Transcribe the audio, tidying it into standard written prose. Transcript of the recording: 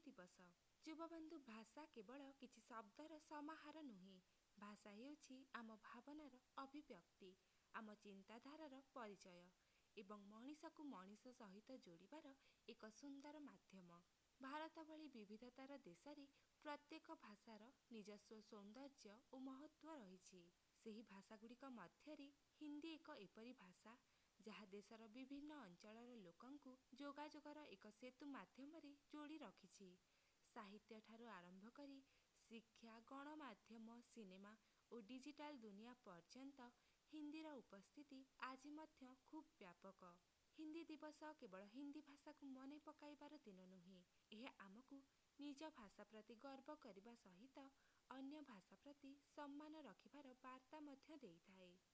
ଦିବସ। ଯୁବବନ୍ଧୁ, ଭାଷା କେବଳ କିଛି ଶବ୍ଦର ସମାହାର ନୁହେଁ। ଭାଷା ହେଉଛି ଆମ ଭାବନାର ଅଭିବ୍ୟକ୍ତି, ଆମ ଚିନ୍ତାଧାରାର ପରିଚୟ ଏବଂ ମଣିଷକୁ ମଣିଷ ସହିତ ଯୋଡ଼ିବାର ଏକ ସୁନ୍ଦର ମାଧ୍ୟମ। ଭାରତ ଭଳି ବିବିଧତାର ଦେଶରେ ପ୍ରତ୍ୟେକ ଭାଷାର ନିଜସ୍ୱ ସୌନ୍ଦର୍ଯ୍ୟ ଓ ମହତ୍ତ୍ୱ ରହିଛି। ସେହି ଭାଷାଗୁଡ଼ିକ ମଧ୍ୟରେ ହିନ୍ଦୀ ଏକ ଏପରି ଭାଷା ଯାହା ଦେଶର ବିଭିନ୍ନ ଅଞ୍ଚଳର ଲୋକଙ୍କୁ ଯୋଗାଯୋଗର ଏକ ସେତୁ ମାଧ୍ୟମରେ ଯୋଡ଼ି ରଖିଛି। ସାହିତ୍ୟଠାରୁ ଆରମ୍ଭ କରି ଶିକ୍ଷା, ଗଣମାଧ୍ୟମ, ସିନେମା ଓ ଡିଜିଟାଲ ଦୁନିଆ ପର୍ଯ୍ୟନ୍ତ ହିନ୍ଦୀର ଉପସ୍ଥିତି ଆଜି ମଧ୍ୟ ଖୁବ୍ ବ୍ୟାପକ। ହିନ୍ଦୀ ଦିବସ କେବଳ ହିନ୍ଦୀ ଭାଷାକୁ ମନେ ପକାଇବାର ଦିନ ନୁହେଁ, ଏହା ଆମକୁ ନିଜ ଭାଷା ପ୍ରତି ଗର୍ବ କରିବା ସହିତ ଅନ୍ୟ ଭାଷା ପ୍ରତି ସମ୍ମାନ ରଖିବାର ବାର୍ତ୍ତା ମଧ୍ୟ ଦେଇଥାଏ।